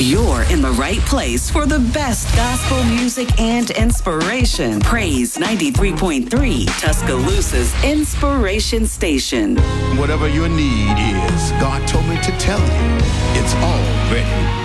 You're in the right place for the best gospel music and inspiration. Praise 93.3, Tuscaloosa's Inspiration Station. Whatever your need is, God told me to tell you, it's already